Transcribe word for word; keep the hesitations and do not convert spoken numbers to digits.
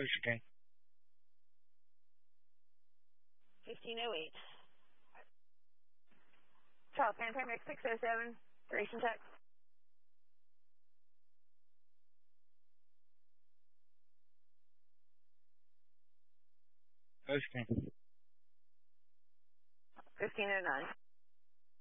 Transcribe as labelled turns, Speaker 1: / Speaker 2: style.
Speaker 1: Ocean King.
Speaker 2: fifteen oh eight. Charles Panther six oh seven, duration check.
Speaker 1: Ocean King.
Speaker 2: fifteen oh nine.